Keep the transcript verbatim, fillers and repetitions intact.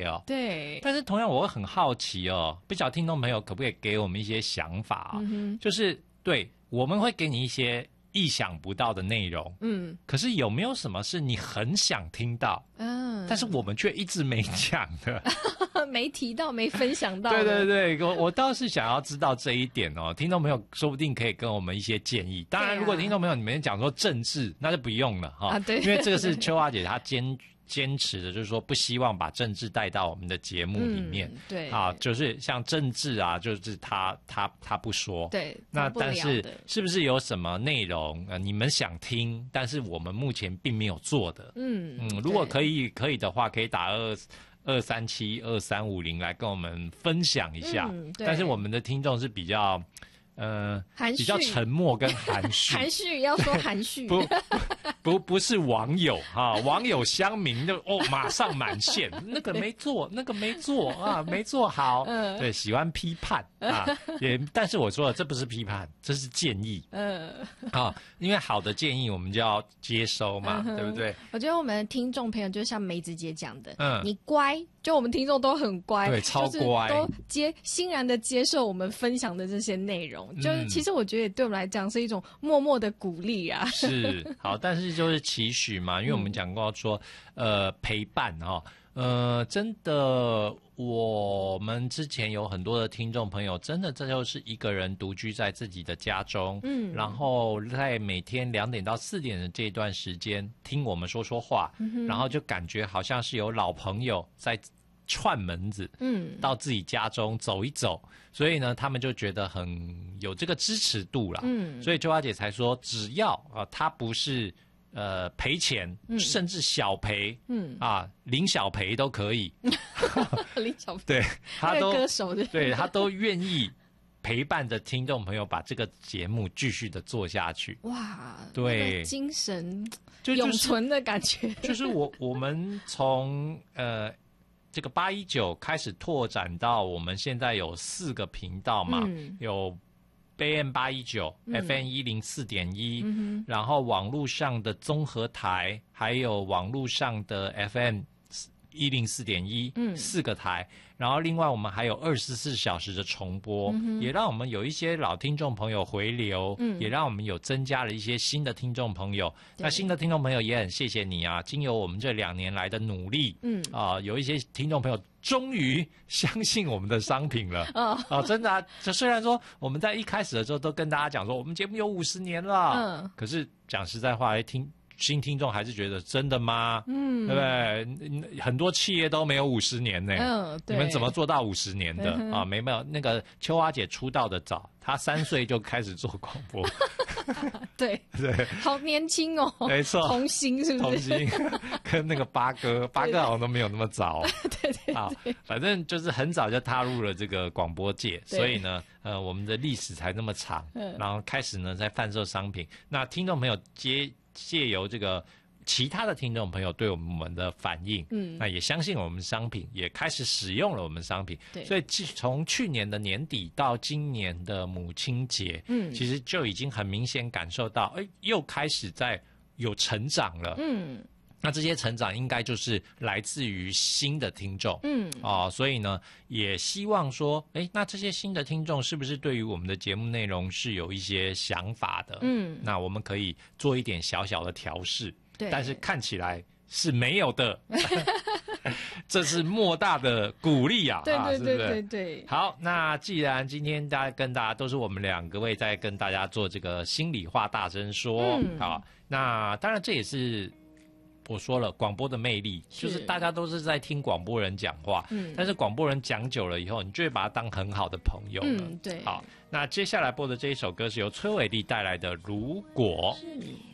业哦。 对。 但是同样我会很好奇哦，不晓得听众朋友可不可以给我们一些想法啊、哦嗯？就是对，我们会给你一些意想不到的内容，嗯，可是有没有什么是你很想听到，嗯，但是我们却一直没讲的， 没提到、没分享到的？ 对对对，我我倒是想要知道这一点哦。听众朋友说不定可以跟我们一些建议。当然，如果听众朋友你们讲说政治，那就不用了哈、哦啊，对，因为这个是秋花姐她坚坚持的，就是说不希望把政治带到我们的节目里面。嗯、 对啊，就是像政治啊，就是他他他不说。 对， 那但是是不是有什么内容呃你们想听，但是我们目前并没有做的？嗯嗯，如果可以可以的话，可以打二二三七二三五零来跟我们分享一下。嗯、但是我们的听众是比较。呃，比较沉默跟含蓄， 含蓄要说含蓄， 不不不是网友哈、啊，网友乡民就哦马上满线，那个没做，那个没做啊，没做好，嗯，对，喜欢批判啊，也，但是我说了，这不是批判，这是建议，嗯，啊，因为好的建议我们就要接收嘛，嗯、对不对？ 我觉得我们的听众朋友就像梅子姐讲的，嗯，你乖，就我们听众都很乖， 对，超乖， 就是、都接欣然的接受我们分享的这些内容。就是其实我觉得对我们来讲是一种默默的鼓励啊。 是好，但是就是期许嘛，因为我们讲过说，呃，陪伴哈、哦，呃，真的，我们之前有很多的听众朋友，真的这就是一个人独居在自己的家中，嗯，然后在每天两点到四点的这段时间听我们说说话，嗯、然后就感觉好像是有老朋友在。串门子，嗯，到自己家中走一走，所以呢，他们就觉得很有这个支持度啦，嗯，所以秋花姐才说，只要啊，他不是呃赔钱、嗯，甚至小赔，嗯啊，零小赔都可以， 零小赔， 对，他都歌手的， 对他都愿意陪伴着听众朋友把这个节目继续的做下去。 哇， 对， 那个精神就永存的感觉， 就是我我们从呃。这个八一九开始拓展到我们现在有四个频道嘛，嗯、有 A M 八一九、F M 一零四点一，然后网络上的综合台，还有网络上的 F M 一零四点一，嗯，四个台，然后另外我们还有二十四小时的重播，嗯、也让我们有一些老听众朋友回流，嗯，也让我们有增加了一些新的听众朋友。那新的听众朋友也很谢谢你啊，经由我们这两年来的努力，嗯啊、呃，有一些听众朋友终于相信我们的商品了，啊、哦呃，真的啊，这虽然说我们在一开始的时候都跟大家讲说我们节目有五十年了，嗯，可是讲实在话，听。新听众还是觉得真的吗？嗯，对不对？很多企业都没有五十年呢。嗯，对。你们怎么做到五十年的、嗯、啊？没有，那个秋花姐出道的早，她三岁就开始做广播。 对对， 好年轻哦。 没错， 童星是不是？ 童星跟那个八哥，八哥好像都没有那么早。 对对对。 啊，反正就是很早就踏入了这个广播界，所以呢，呃，我们的历史才那么长。嗯。然后开始呢，在贩售商品。那听众朋友接。借由这个其他的听众朋友对我们的反应，嗯，那也相信我们商品，也开始使用了我们商品，对，所以从去年的年底到今年的母亲节，嗯，其实就已经很明显感受到，哎，又开始在有成长了，嗯。那这些成长应该就是来自于新的听众，嗯，哦，所以呢，也希望说，诶，那这些新的听众是不是对于我们的节目内容是有一些想法的？嗯，那我们可以做一点小小的调试，对，但是看起来是没有的，这是莫大的鼓励啊， 对对对对对对。 好，那既然今天大家跟大家都是我们两个位在跟大家做这个心里话大声说，嗯，好，那当然这也是。我说了，广播的魅力就是大家都是在听广播人讲话，嗯，但是广播人讲久了以后，你就会把他当很好的朋友了。 嗯，对。 好，那接下来播的这一首歌是由崔伟丽带来的《如果》。 是。